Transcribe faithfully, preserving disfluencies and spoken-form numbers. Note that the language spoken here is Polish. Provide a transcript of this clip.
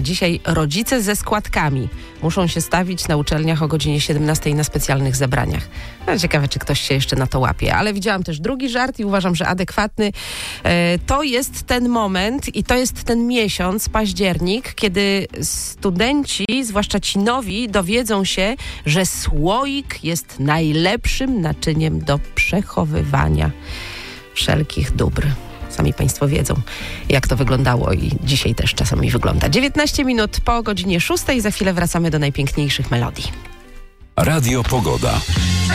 Dzisiaj rodzice ze składkami muszą się stawić na uczelniach o godzinie siedemnastej na specjalnych zebraniach. No, ciekawe, czy ktoś się jeszcze na to łapie. Ale widziałam też drugi żart i uważam, że adekwatny. E, to jest ten moment i to jest ten miesiąc, październik, kiedy studenci, zwłaszcza ci nowi, dowiedzą się, że słoik jest najlepszym naczyniem do przechowywania wszelkich dóbr. Sami Państwo wiedzą, jak to wyglądało i dzisiaj też czasami wygląda. dziewiętnaście minut po godzinie szóstej. Za chwilę wracamy do najpiękniejszych melodii. Radio Pogoda.